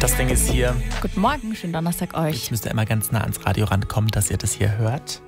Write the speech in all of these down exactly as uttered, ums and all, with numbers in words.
Das Ding ist hier. Guten Morgen, schönen Donnerstag euch. Jetzt müsst ihr immer ganz nah ans Radio rankommen, dass ihr das hier hört.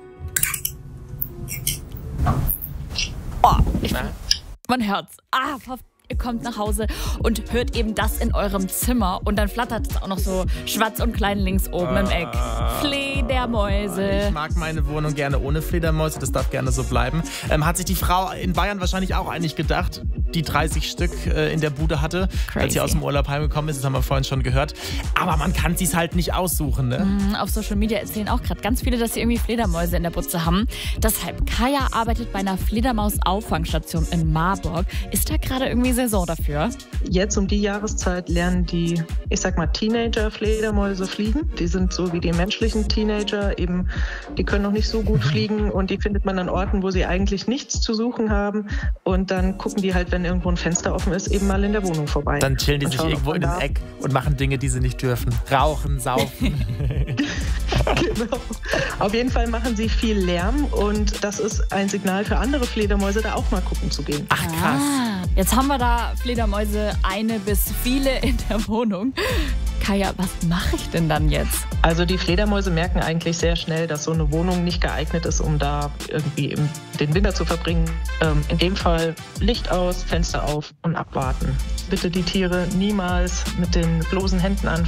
Oh, ich, mein Herz. Ah, ihr kommt nach Hause und hört eben das in eurem Zimmer und dann flattert es auch noch so schwarz und klein links oben im Eck. Fledermäuse. Ich mag meine Wohnung gerne ohne Fledermäuse, das darf gerne so bleiben. Ähm, hat sich die Frau in Bayern wahrscheinlich auch eigentlich gedacht, die dreißig Stück äh, in der Bude hatte, Crazy. als sie aus dem Urlaub heimgekommen ist. Das haben wir vorhin schon gehört. Aber man kann es halt nicht aussuchen, ne? Mhm, auf Social Media erzählen auch gerade ganz viele, dass sie irgendwie Fledermäuse in der Butze haben. Deshalb, Kaya arbeitet bei einer Fledermaus-Auffangstation in Marburg. Ist da gerade irgendwie Saison dafür? Jetzt um die Jahreszeit lernen die, ich sag mal, Teenager-Fledermäuse fliegen. Die sind so wie die menschlichen Teenager, eben, die können noch nicht so gut fliegen und die findet man an Orten, wo sie eigentlich nichts zu suchen haben. Und dann gucken die halt, wenn irgendwo ein Fenster offen ist, eben mal in der Wohnung vorbei. Dann chillen die sich schauen, irgendwo in den Eck und machen Dinge, die sie nicht dürfen. Rauchen, saufen. Genau. Auf jeden Fall machen sie viel Lärm und das ist ein Signal für andere Fledermäuse, da auch mal gucken zu gehen. Ach krass. Ah, jetzt haben wir da Fledermäuse, eine bis viele in der Wohnung. Kaya, was mache ich denn dann jetzt? Also die Fledermäuse merken eigentlich sehr schnell, dass so eine Wohnung nicht geeignet ist, um da irgendwie im, den Winter zu verbringen. Ähm, in dem Fall Licht aus, Fenster auf und abwarten. Bitte die Tiere niemals mit den bloßen Händen anfassen.